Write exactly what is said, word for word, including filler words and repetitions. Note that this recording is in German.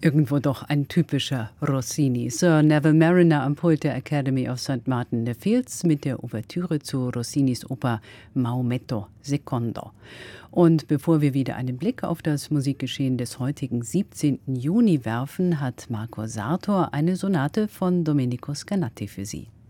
Irgendwo doch ein typischer Rossini. Sir Neville Marriner am Pult der Academy of Saint Martin in the Fields mit der Ouvertüre zu Rossinis Oper Maometto Secondo. Und bevor wir wieder einen Blick auf das Musikgeschehen des heutigen siebzehnten Juni werfen, hat Marco Sartor eine Sonate von Domenico Scarlatti für Sie.